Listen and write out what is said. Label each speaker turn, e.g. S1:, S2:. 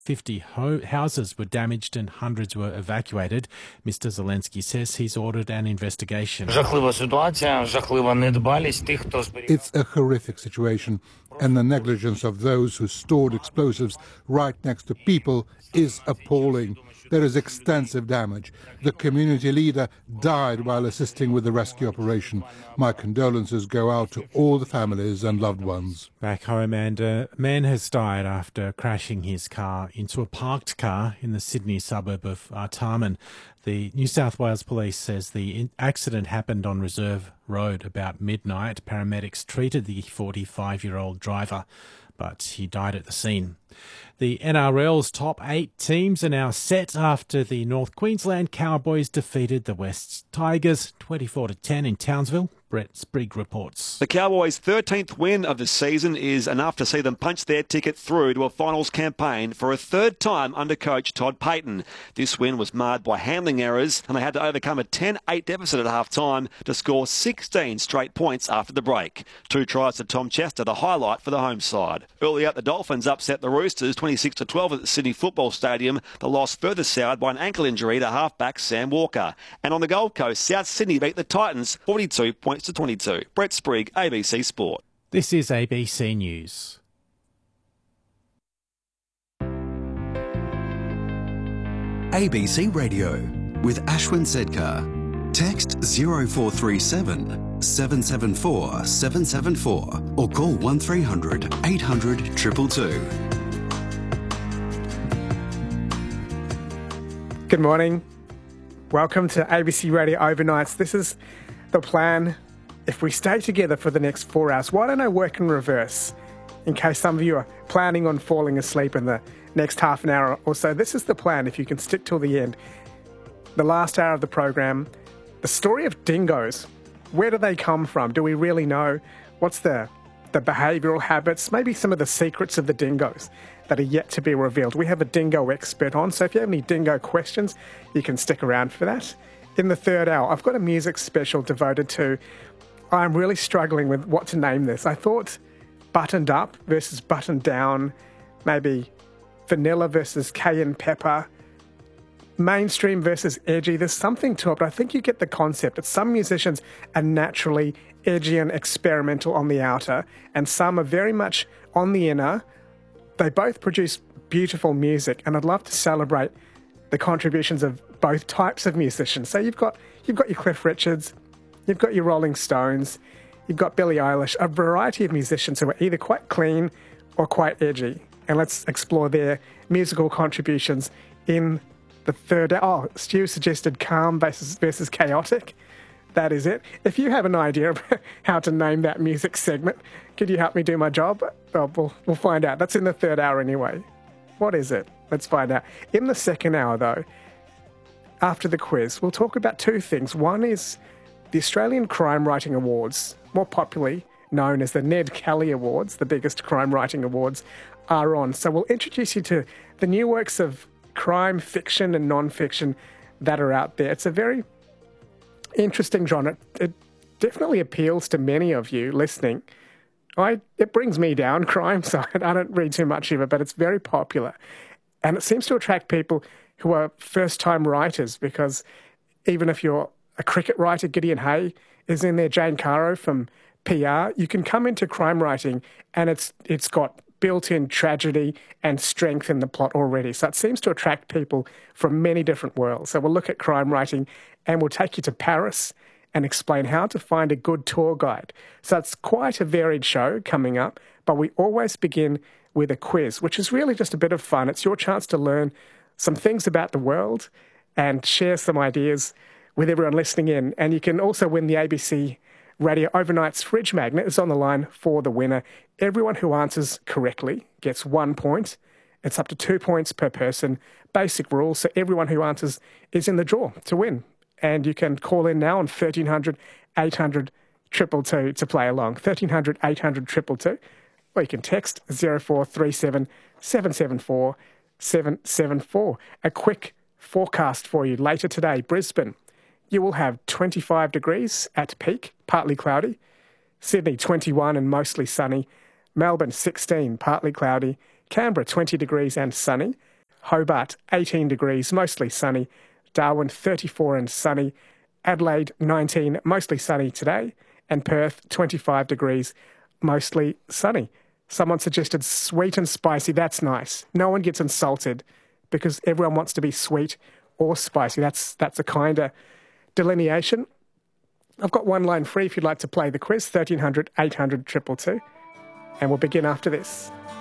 S1: 50 houses were damaged and hundreds were evacuated. Mr. Zelensky says he's ordered an investigation.
S2: It's a horrific situation, and the negligence of those who stored explosives right next to people is appalling. There is extensive damage. The community leader died while assisting with the rescue operation. My condolences go out to all the families and loved ones.
S1: Back home, and a man has died after crashing his car into a parked car in the Sydney suburb of Artarmon. The New South Wales Police says the accident happened on Reserve Road about midnight. Paramedics treated the 45-year-old driver, but he died at the scene. The NRL's top 8 teams are now set after the North Queensland Cowboys defeated the West Tigers 24-10 in Townsville. Brett Sprigg reports.
S3: The Cowboys' 13th win of the season is enough to see them punch their ticket through to a finals campaign for a third time under coach Todd Payten. This win was marred by handling errors, and they had to overcome a 10-8 deficit at half-time to score 16 straight points after the break. 2 tries to Tom Chester, the highlight for the home side. Earlier, the Dolphins upset the Roosters 26-12 at the Sydney Football Stadium. The loss further soured by an ankle injury to halfback Sam Walker. And on the Gold Coast, South Sydney beat the Titans 42 points to 22. Brett Sprigg, ABC Sport.
S1: This is ABC News.
S4: ABC Radio with Ashwin Sedkar. Text 0437 774 774 or call 1300 800 222.
S5: Good morning. Welcome to ABC Radio Overnights. This is the plan. If we stay together for the next 4 hours, why don't I work in reverse? In case some of you are planning on falling asleep in the next half an hour or so, this is the plan if you can stick till the end. The last hour of the program, the story of dingoes. Where do they come from? Do we really know? What's the behavioural habits, maybe some of the secrets of the dingoes that are yet to be revealed? We have a dingo expert on, so if you have any dingo questions, you can stick around for that. In the third hour, I've got a music special devoted to, I'm really struggling with what to name this. I thought buttoned up versus buttoned down, maybe vanilla versus cayenne pepper, mainstream versus edgy. There's something to it, but I think you get the concept that some musicians are naturally edgy and experimental on the outer, and some are very much on the inner. They both produce beautiful music, and I'd love to celebrate the contributions of both types of musicians. So you've got your Cliff Richards, you've got your Rolling Stones, you've got Billie Eilish, a variety of musicians who are either quite clean or quite edgy. And let's explore their musical contributions in the third hour. Oh, Stu suggested calm versus chaotic. That is it. If you have an idea of how to name that music segment, could you help me do my job? Well, we'll find out. That's in the third hour anyway. What is it? Let's find out. In the second hour, though, after the quiz, we'll talk about 2 things. One is the Australian Crime Writing Awards, more popularly known as the Ned Kelly Awards, the biggest crime writing awards, are on. So we'll introduce you to the new works of crime fiction and non-fiction that are out there. It's a very interesting genre. It definitely appeals to many of you listening. It brings me down, crime, so I don't read too much of it, but it's very popular. And it seems to attract people who are first-time writers, because even if you're a cricket writer, Gideon Hay is in there, Jane Caro from PR, you can come into crime writing and it's got built-in tragedy and strength in the plot already. So it seems to attract people from many different worlds. So we'll look at crime writing and we'll take you to Paris and explain how to find a good tour guide. So it's quite a varied show coming up, but we always begin with a quiz, which is really just a bit of fun. It's your chance to learn some things about the world and share some ideas with everyone listening in. And you can also win the ABC Radio Overnight's fridge magnet. Is on the line for the winner. Everyone who answers correctly gets 1 point. It's up to 2 points per person. Basic rules. So everyone who answers is in the draw to win. And you can call in now on 1300 800 222 to play along. 1300 800 222. Or you can text 0437 774 774. A quick forecast for you later today. Brisbane, you will have 25 degrees at peak, partly cloudy. Sydney, 21 and mostly sunny. Melbourne, 16, partly cloudy. Canberra, 20 degrees and sunny. Hobart, 18 degrees, mostly sunny. Darwin, 34 and sunny. Adelaide, 19, mostly sunny today. And Perth, 25 degrees, mostly sunny. Someone suggested sweet and spicy. That's nice. No one gets insulted because everyone wants to be sweet or spicy. That's a kind of delineation. I've got one line free if you'd like to play the quiz, 1300 800 222. And we'll begin after this.